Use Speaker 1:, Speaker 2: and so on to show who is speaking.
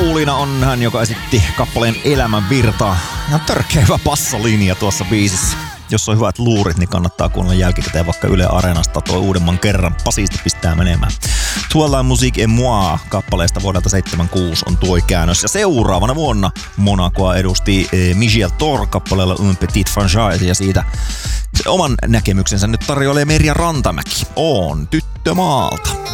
Speaker 1: Pauliina on hän, joka esitti kappaleen Elämän virtaa. Ihan törkeä hyvä bassolinja tuossa biisissä. Jos on hyvät luurit, niin kannattaa kuunnella jälkikäteen vaikka Yle Areenasta toi uudemman kerran. Pasisti pistää menemään. Tuolla Musique et moi -kappaleesta vuodelta 76 on tuo käännös. Ja seuraavana vuonna Monacoa edusti Michel Thor kappaleella Un Petit Franchise, ja siitä se oman näkemyksensä nyt tarjoilee Merja Rantamäki. On tyttö maalta.